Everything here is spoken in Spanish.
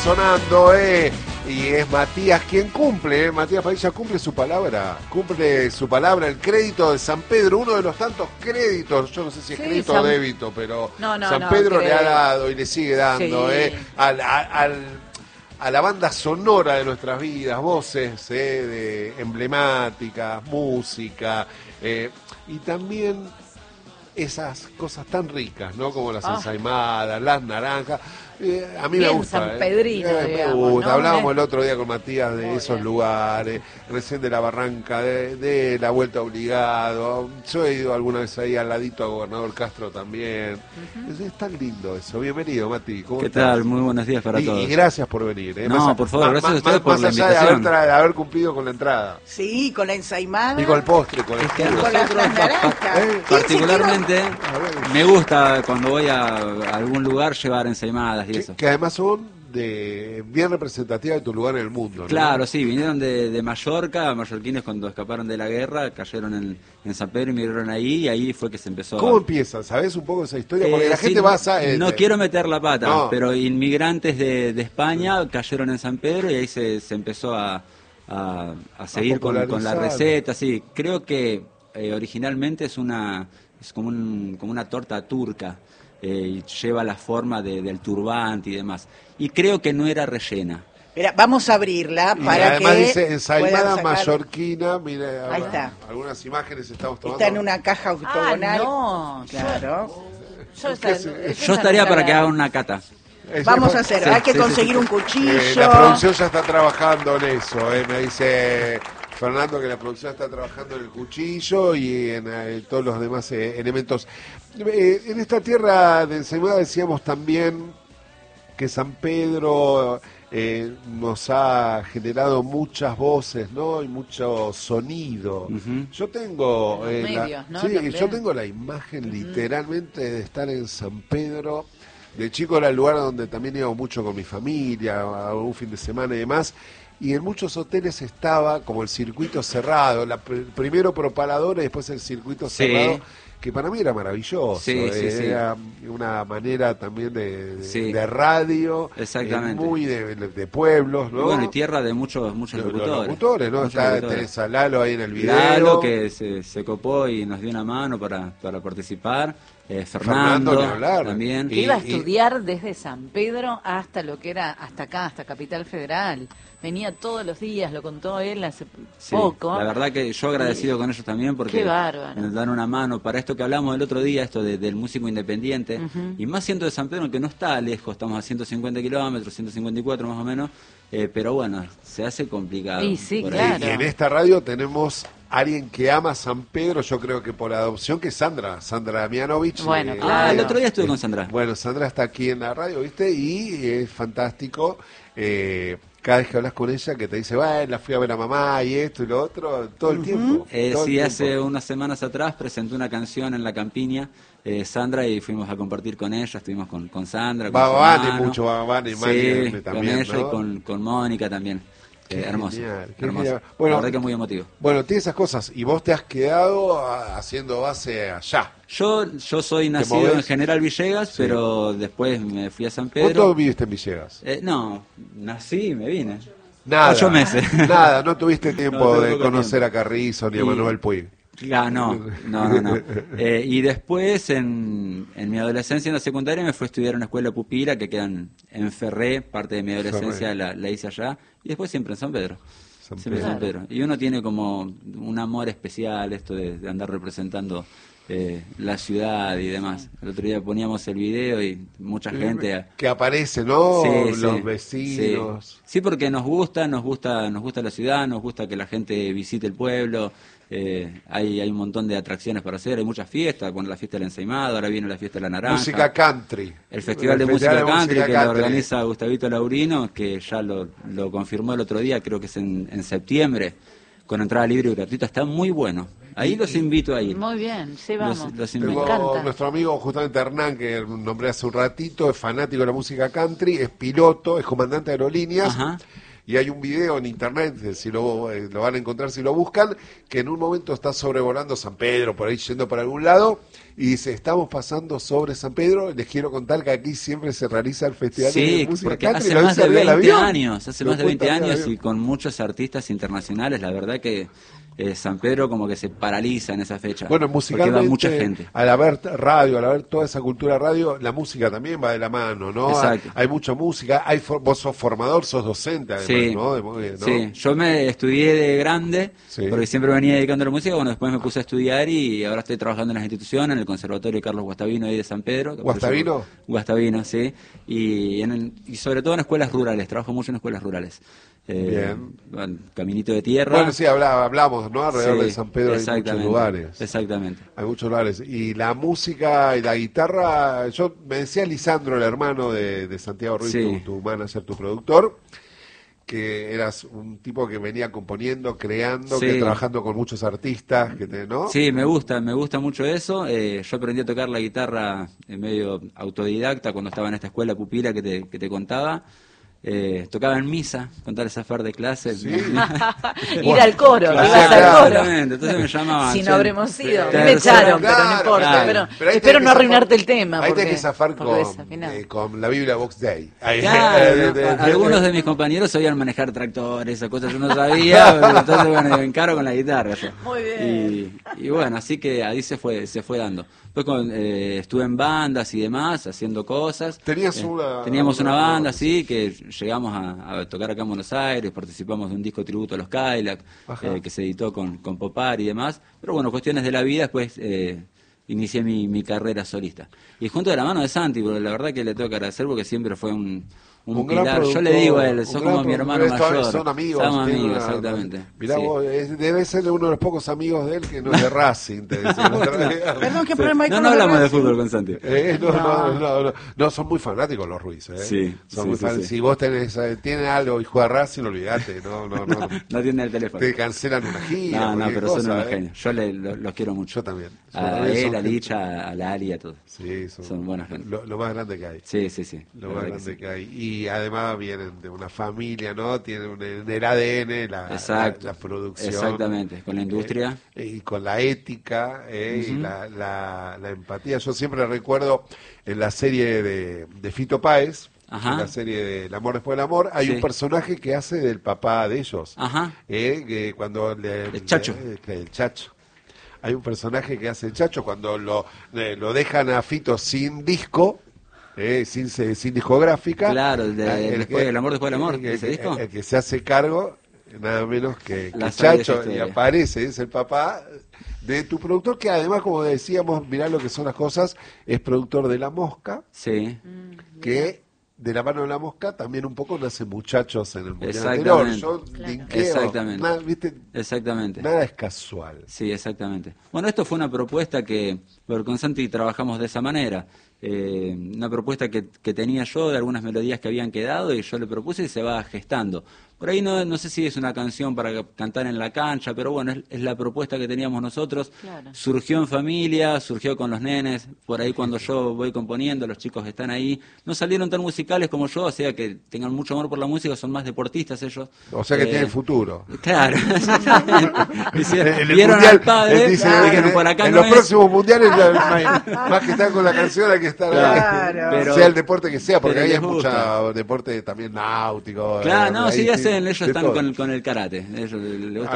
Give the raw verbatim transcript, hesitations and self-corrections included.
sonando, eh, y es Matías quien cumple, eh, Matías Padilla cumple su palabra, cumple su palabra, el crédito de San Pedro, uno de los tantos créditos, yo no sé si es Sí, crédito San... o débito, pero no, no, San no, Pedro creo. le ha dado y le sigue dando, Sí. eh, al, al, a la banda sonora de nuestras vidas, voces eh, de emblemáticas, música, eh, y también esas cosas tan ricas, ¿no? Como las Ah. ensaimadas, las naranjas. Eh, a mí Bien me gusta. sanpedrino, eh. Eh, me digamos, gusta. ¿no? Hablábamos Eh. el otro día con Matías de Muy esos bien. lugares, recién de la Barranca, de, de la Vuelta Obligado. Yo he ido alguna vez ahí al ladito a Gobernador Castro también. Uh-huh. es, es tan lindo eso. Bienvenido, Mati. ¿Cómo ¿Qué estás? tal? Muy buenos días para y, todos. Y gracias por venir. ¿eh? No, más, por favor, más, gracias más, a ustedes por más la allá de haber, invitación. tra- de haber cumplido con la entrada. Sí, con la ensaimada. Y con el postre, con el Es que a Con las nosotros, naranjas. pa- ¿Eh? particularmente, A ver. me gusta cuando voy a algún lugar llevar ensaimadas y Que, eso. que además son de bien representativas de tu lugar en el mundo, ¿no? Claro, sí, vinieron de, de Mallorca, mallorquines cuando escaparon de la guerra, cayeron en, en San Pedro y migraron ahí, y ahí fue que se empezó ¿Cómo a... empieza? ¿Sabés un poco esa historia? Eh, Porque la sí, gente va a... eh, no eh, quiero meter la pata, No. pero inmigrantes de, de España cayeron en San Pedro y ahí se, se empezó a, a, a seguir con, con la popularizar. receta. Sí, creo que eh, originalmente es una es como, un, como una torta turca, eh, y lleva la forma de, del turbante y demás. Y creo que no era rellena. Mira, vamos a abrirla Y para además que dice puedan ensaimada sacar- mallorquina, mire, Ahí está. algunas imágenes estamos tomando. Está en una caja octogonal. Ah, no. Claro. Yo, esa- esa Yo estaría nunca para la- que hagan una cata. Es- Vamos a hacer, Sí, hay que sí, conseguir sí, un sí. cuchillo. Eh, la producción ya está trabajando en eso, eh, me dice Fernando que la producción está trabajando en el cuchillo y en eh, todos los demás eh, elementos. Eh, en esta tierra de ensaimada decíamos también que San Pedro eh, nos ha generado muchas voces, ¿no? Y mucho sonido. Ujú. Yo tengo Los eh, la- medios, ¿no? sí, También. yo tengo la imagen literalmente de estar en San Pedro. De chico era el lugar donde también iba mucho con mi familia, a un fin de semana y demás. Y en muchos hoteles estaba como el circuito cerrado, la pr- primero propaladora y después el circuito Sí. cerrado, que para mí era maravilloso. Sí, sí, sí. Era una manera también de, de, Sí. de radio, Exactamente. eh, muy de, de pueblos, Y ¿no? bueno, y tierra de muchos muchos Los- los locutores. locutores, ¿no? Muchos Está locutores. Teresa Lalo ahí en el video. Lalo, que se, se copó y nos dio una mano para, para participar. Eh, Fernando, Fernando, ni hablar. también. Que iba a Y- y- estudiar desde San Pedro hasta lo que era, hasta acá, hasta Capital Federal. Venía todos los días, lo contó él hace Sí, poco. la verdad que yo agradecido con ellos también porque Qué bárbaro. nos dan una mano para esto que hablamos el otro día, esto de- del músico independiente, Ujú. y más siendo de San Pedro, que no está lejos, estamos a ciento cincuenta kilómetros, ciento cincuenta y cuatro más o menos, eh, pero bueno, se hace complicado. Y sí, por claro. Y en esta radio tenemos a alguien que ama San Pedro, yo creo que por adopción, que es Sandra, Sandra Damianovich. Bueno, eh, claro. Ah, el eh, otro día estuve con Sandra. Bueno, Sandra está aquí en la radio, ¿viste? Y es fantástico. eh, cada vez que hablas con ella, que te dice, bueno, la fui a ver a mamá y esto y lo otro, todo el tiempo. Eh, todo el sí, tiempo. hace unas semanas atrás presenté una canción en la campiña, eh, Sandra, y fuimos a compartir con ella, estuvimos con, con Sandra, con Va su Vane, hermano. mucho va Vane, Sí, Mani con también, ella ¿no? y con, con Mónica también. Qué Eh, hermoso, genial, qué hermoso. genial. Bueno, la verdad que muy emotivo. Bueno, tiene esas cosas. Y vos te has quedado ah, haciendo base allá. Yo yo soy nacido movés? en General Villegas, Sí. pero después me fui a San ¿Cuánto Pedro. viviste en Villegas? Eh, no, nací y me vine. Nada. Ocho meses. Nada, no tuviste tiempo No, tuve de poco conocer tiempo. a Carrizo ni a Y- Manuel Puig. Ah, no, no, no, no. Eh, y después, en, en mi adolescencia, en la secundaria, me fui a estudiar a una escuela pupila que quedan en Ferré, parte de mi adolescencia la, la hice allá, y después siempre en San Pedro. San Siempre en San Pedro. Pedro. Y uno tiene como un amor especial esto de, de andar representando eh, la ciudad y demás. El otro día poníamos el video y mucha gente... Que aparece, ¿no? Sí, sí, Los vecinos. Sí. Sí, porque nos gusta, nos gusta, nos gusta la ciudad, nos gusta que la gente visite el pueblo. Eh, hay, hay un montón de atracciones para hacer, hay muchas fiestas, bueno, la fiesta del ensaimado, ahora viene la fiesta de la naranja. Música country. El Festival de El Música Festival de Country Música que Country. lo organiza Gustavito Laurino, que ya lo, lo confirmó el otro día, creo que es en, en septiembre, con entrada libre y gratuita, está muy bueno. Ahí los invito a ir. Muy bien, sí, Los- vamos. los Me invito. Tengo encanta. nuestro amigo justamente Hernán, que nombré hace un ratito, es fanático de la música country, es piloto, es comandante de aerolíneas. Ajá. y hay un video en internet, eh, si lo, eh, lo van a encontrar si lo buscan, que en un momento está sobrevolando San Pedro, por ahí yendo para algún lado, y dice, estamos pasando sobre San Pedro, les quiero contar que aquí siempre se realiza el Festival Sí, de Música porque Country, hace lo más dice de arriba del veinte avión. años, hace Lo más de veinte cuenta arriba del años y avión. con muchos artistas internacionales, la verdad que eh, San Pedro como que se paraliza en esa fecha. Bueno, porque musicalmente, va mucha gente. al haber radio, al haber toda esa cultura radio, la música también va de la mano, ¿no? Exacto. Hay, hay mucha música, hay for- vos sos formador, sos docente además, Sí, ¿no? De mo- ¿no? sí, yo me estudié de grande, Sí. porque siempre venía dedicando a la música, bueno, después me puse a estudiar y ahora estoy trabajando en las instituciones, en el Conservatorio Carlos Guastavino ahí de San Pedro. que ¿Guastavino? por eso- Guastavino, sí, y, en el- y sobre todo en escuelas rurales, trabajo mucho en escuelas rurales. Eh, Bien. bueno, Caminito de Tierra. Bueno, sí, habla- hablamos, ¿no? Alrededor Sí, de San Pedro hay muchos exactamente, lugares. Exactamente. Hay muchos lugares. Y la música y la guitarra, yo me decía Lisandro, el hermano de, de Santiago Ruiz, Sí. tu, tu manager, tu productor, que eras un tipo que venía componiendo, creando, Sí. que trabajando con muchos artistas, que te, ¿no? Sí, me gusta, me gusta mucho eso. Eh, yo aprendí a tocar la guitarra en medio autodidacta cuando estaba en esta escuela pupila que te, que te contaba. Eh, tocaba en misa, contar esa par de clases. Sí. Ir al coro, Claro, ibas al claro. coro. Exactamente, entonces me llamaban. Si no che, habremos ido. A mí tercera- me echaron, pero no Claro, importa. claro. Pero, Pero ahí tenés espero que no zafar- arruinarte el tema. Ahí porque, tenés que zafar porque con, desafinado. eh, con la Biblia Box Day. Ahí, Claro, eh, ¿no? de- de- A- algunos de mis compañeros sabían manejar tractores, esas cosas yo no sabía, pero entonces bueno, me encaro con la guitarra yo. Muy bien. Y, y bueno, así que ahí se fue, se fue dando. Después con, eh, estuve en bandas y demás, haciendo cosas. Tenías Eh, una- Teníamos una una- banda, sí, que llegamos a, a tocar acá en Buenos Aires, participamos de un disco tributo a los Cadillac, Ajá. eh, que se editó con, con Popar y demás. Pero bueno, cuestiones de la vida, después eh, inicié mi, mi carrera solista. Y junto de la mano de Santi, porque la verdad que le tengo que agradecer porque siempre fue un, un, Un gran pilar. Yo le productor, digo a él, un sos gran como mi hermano productor, mayor. son amigos, Somos tienen amigos, una- exactamente. Mirá Sí. vos, es- debe ser uno de los pocos amigos de él que no es de Racing, te decía. Perdón, ¿qué Sí. problema hay No, con no los hablamos de Racing? fútbol con Santi. Eh, no, no, No. no, no, no, son muy fanáticos los Ruiz, ¿eh? Sí, son sí, muy sí, fan- sí. Si vos tenés, eh, tienen algo y juega Racing, olvídate, no, no, no. No tiene el teléfono. Te cancelan una gira. No, no, cualquier pero son cosa, unos ¿eh? genios. Yo le, lo- los quiero mucho. Yo también. Yo A también, él, son a gente- Licha, a la Ali, a todos. Sí, son, Son buenas gente. lo, lo más grande que hay. Sí, sí, sí. Lo la más verdad que grande sí. que hay. Y además vienen de una familia, ¿no? Tienen un- en el A D N la, la, Exacto. la producción. Exactamente, con la industria. Eh, y con la ética eh, y Ujú. la, la, la empatía. Yo siempre recuerdo en la serie de, de Fito Páez, Ajá. en la serie de El amor después del amor, hay Sí. un personaje que hace del papá de ellos. Ajá. Eh, que cuando le, El Chacho. le- que el Chacho. Hay un personaje que hace el Chacho cuando lo, eh, lo dejan a Fito sin disco. Eh, sin, se- sin discográfica. Claro, el de- Eh, después- que- El amor después del amor, el que- ¿ese disco? El que se hace cargo, nada menos que, que La sabía esa Chacho, y historia. aparece, es el papá de tu productor, que además, como decíamos, mirá lo que son las cosas, es productor de La Mosca, Sí. que de la mano de La Mosca también un poco nace Muchachos en el mundial anterior. Exactamente. Yo linkeo, Exactamente. nada, ¿viste? Exactamente. Nada es casual. Sí, exactamente. Bueno, esto fue una propuesta que, bueno, con Santi trabajamos de esa manera. Eh, una propuesta que, que tenía yo de algunas melodías que habían quedado y yo le propuse y se va gestando. Por ahí no, no sé si es una canción para cantar en la cancha, pero bueno, es, es la propuesta que teníamos nosotros. Claro. Surgió en familia, surgió con los nenes, por ahí cuando yo voy componiendo, los chicos están ahí. No salieron tan musicales como yo, o sea que tengan mucho amor por la música, son más deportistas ellos. O sea que Eh, tiene futuro. Claro. Hicieron- En el vieron mundial, al padre, él dice, dijeron, en, por acá en no los es. próximos mundiales, ya no hay- más que estar con la canción, hay que estar Claro. ahí. Pero- sea el deporte que sea, porque pero ahí les hay gusta. mucho deporte también náutico. Claro, eh, no, ahí sí hacen, ellos de están todo. con, con el karate. Ellos les gusta